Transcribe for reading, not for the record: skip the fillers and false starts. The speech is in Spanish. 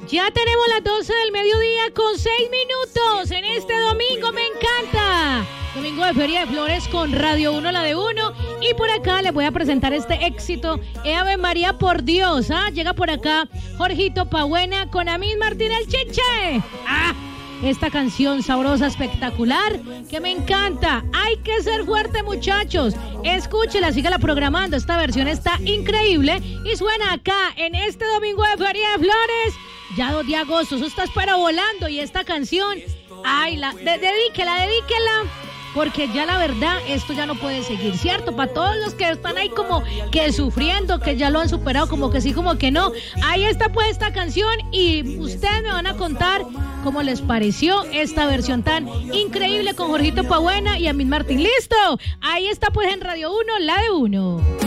Ya tenemos las 12 del mediodía con 6 minutos en este domingo, me encanta. Domingo de Feria de Flores con Radio 1, la de 1. Y por acá les voy a presentar este éxito, Ave María por Dios. Llega por acá Jorgito Pabuena con Amín Martín el Chiche. Esta canción sabrosa, espectacular, que me encanta. Hay que ser fuerte, muchachos. Escúchela, sígala programando. Esta versión está increíble y suena acá en este domingo de Feria de Flores. Ya 2 de agosto, eso está pero volando. Y esta canción, dedíquela, porque ya la verdad, esto ya no puede seguir, ¿cierto? Para todos los que están ahí como que sufriendo, que ya lo han superado, como que sí, como que no. Ahí está pues esta canción y ustedes me van a contar cómo les pareció esta versión tan increíble con Jorgito Pabuena y Amín Martín. ¡Listo! Ahí está pues en Radio 1, la de 1.